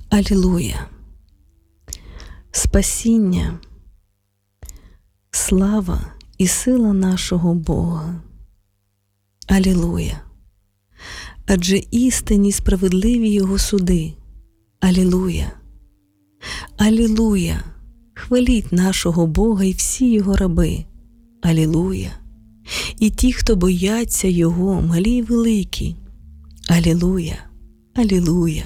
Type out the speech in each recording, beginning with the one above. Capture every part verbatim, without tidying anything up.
Алілуя! Спасіння, слава і сила нашого Бога. Алілуя! Адже істинні справедливі Його суди. Алілуя! Алілуя! Хваліть нашого Бога і всі Його раби. Алілуя! І ті, хто бояться Його, малі й великі. Алілуя! Алілуя!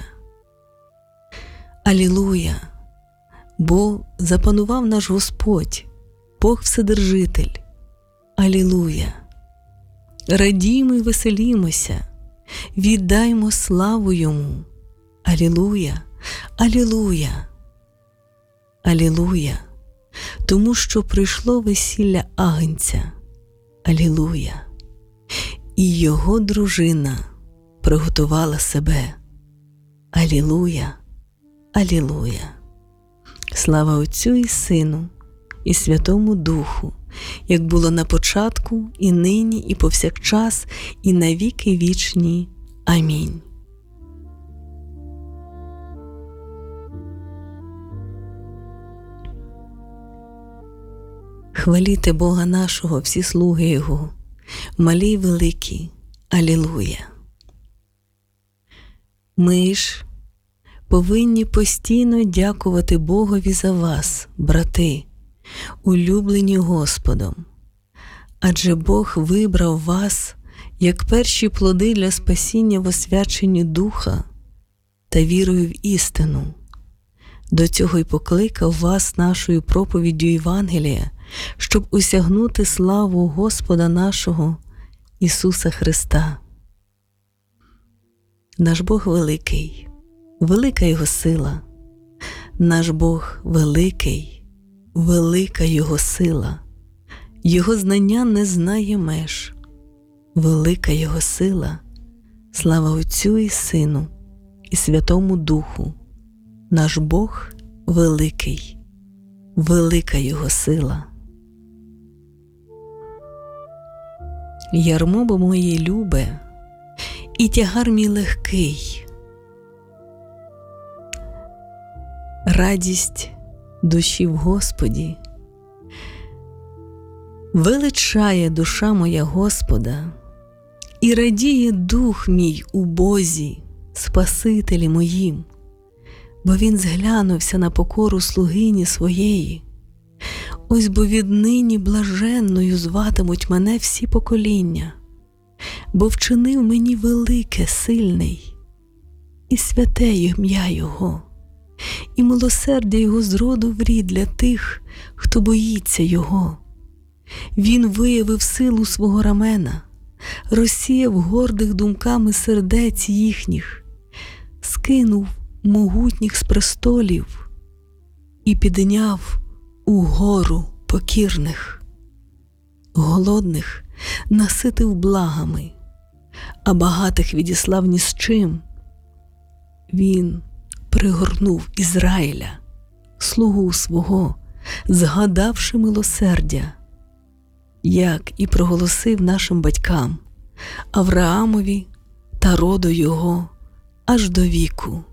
Алілуя! Бо запанував наш Господь, Бог Вседержитель. Алілуя! Радіймо й веселімося, віддаймо славу Йому. Алілуя! Алілуя! Алілуя! Тому що прийшло весілля Агнця. Алілуя! І Його дружина приготувала себе. Алілуя! Алілуя! Слава Отцю і Сину, і Святому Духу, як було на початку, і нині, і повсякчас, і на віки вічні. Амінь. Хваліте Бога нашого, всі слуги Його, малі й великі. Алілуя! Ми ж повинні постійно дякувати Богові за вас, брати, улюблені Господом. Адже Бог вибрав вас як перші плоди для спасіння в освяченні Духа та вірою в істину. До цього й покликав вас нашою проповіддю Євангелія, щоб осягнути славу Господа нашого Ісуса Христа. Наш Бог великий, велика Його сила. Наш Бог великий, велика Його сила. Його знання не знає меж. Велика Його сила. Слава Отцю і Сину, і Святому Духу. Наш Бог великий, велика Його сила. Ярмо бо моє любе, і тягар мій легкий. Радість душі в Господі. Величає душа моя Господа, і радіє дух мій у Бозі, Спасителі моїм, бо Він зглянувся на покору слугині своєї. Ось бо віднині блаженною зватимуть мене всі покоління, бо вчинив мені велике, сильний, і святе ім'я Його, і милосердя Його з роду в рід для тих, хто боїться Його. Він виявив силу свого рамена, розсіяв гордих думками сердець їхніх, скинув могутніх з престолів і підняв угору покірних. Голодних наситив благами, а багатих відіслав ні з чим. Він пригорнув Ізраїля, слугу свого, згадавши милосердя, як і проголосив нашим батькам, Авраамові та роду його аж до віку.